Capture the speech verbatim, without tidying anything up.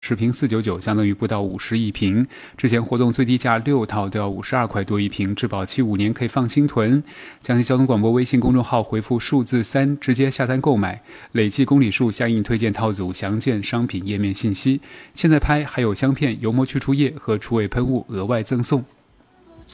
十瓶四百九十九，相当于不到五十一瓶。之前活动最低价六套都要五十二块多一瓶，质保期五年，可以放心囤。江西交通广播微信公众号回复数字三，直接下单购买，累计公里数相应推荐套组，详见商品页面信息。现在拍还有香片、油膜去除液和除味喷雾额外赠送。